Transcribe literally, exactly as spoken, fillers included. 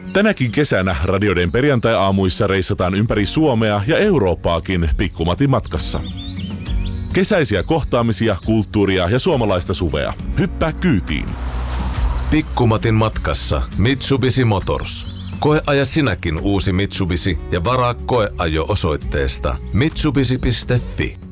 Tänäkin kesänä Radioiden perjantai-aamuissa reissataan ympäri Suomea ja Eurooppaakin Pikkumatin matkassa. Kesäisiä kohtaamisia, kulttuuria ja suomalaista suvea. Hyppää kyytiin. Pikkumatin matkassa Mitsubishi Motors. Koeaja sinäkin uusi Mitsubishi ja varaa koeajo osoitteesta mitsubishi piste fi.